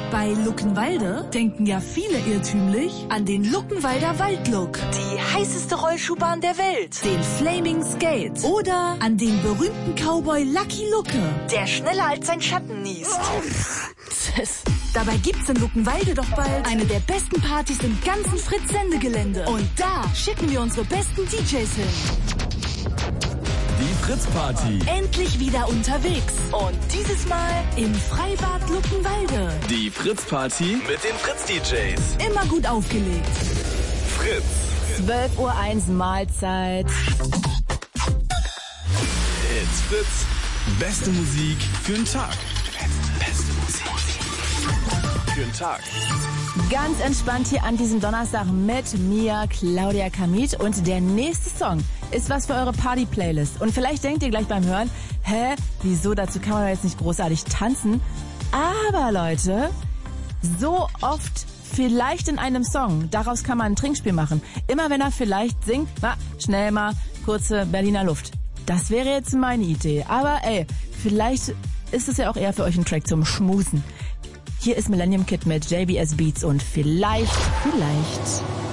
Bei Luckenwalde denken ja viele irrtümlich an den Luckenwalder Waldlook, die heißeste Rollschuhbahn der Welt, den Flaming Skate oder an den berühmten Cowboy Lucky Lucke, der schneller als sein Schatten niest. Dabei gibt's in Luckenwalde doch bald eine der besten Partys im ganzen Fritz-Sendegelände. Und da schicken wir unsere besten DJs hin. Die Fritz-Party. Endlich wieder unterwegs. Und dieses Mal im Freibad Luckenwalde. Die Fritz-Party mit den Fritz-DJs. Immer gut aufgelegt. Fritz. 12:01 Uhr Mahlzeit. It's Fritz. Beste Musik für den Tag. Beste Musik für den Tag. Ganz entspannt hier an diesem Donnerstag mit mir, Claudia Kamit. Und der nächste Song ist was für eure Party-Playlist. Und vielleicht denkt ihr gleich beim Hören, wieso, dazu kann man jetzt nicht großartig tanzen. Aber Leute, so oft vielleicht in einem Song, daraus kann man ein Trinkspiel machen. Immer wenn er vielleicht singt, schnell mal kurze Berliner Luft. Das wäre jetzt meine Idee. Aber vielleicht ist es ja auch eher für euch ein Track zum Schmusen. Hier ist Millennium Kid mit JBS Beats und vielleicht